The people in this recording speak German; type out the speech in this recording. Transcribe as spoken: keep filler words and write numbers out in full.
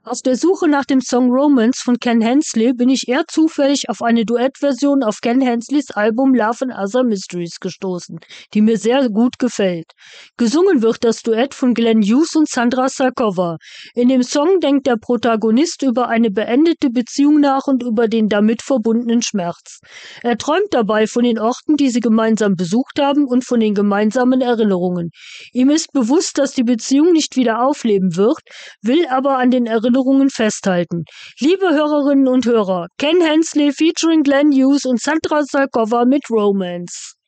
Auf der Suche nach dem Song Romance von Ken Hensley bin ich eher zufällig auf eine Duettversion auf Ken Hensleys Album Love and Other Mysteries gestoßen, die mir sehr gut gefällt. Gesungen wird das Duett von Glenn Hughes und Sandra Sarkova. In dem Song denkt der Protagonist über eine beendete Beziehung nach und über den damit verbundenen Schmerz. Er träumt dabei von den Orten, die sie gemeinsam besucht haben und von den gemeinsamen Erinnerungen. Ihm ist bewusst, dass die Beziehung nicht wieder aufleben wird, will aber an den Erinnerungen festhalten. Liebe Hörerinnen und Hörer, Ken Hensley featuring Glenn Hughes und Sandra Sarkova mit Romance.